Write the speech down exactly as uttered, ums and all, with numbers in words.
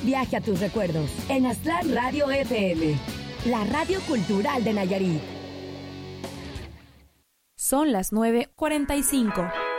viaje a tus recuerdos en Aztlán Radio F M, la radio cultural de Nayarit. Son las nueve cuarenta y cinco.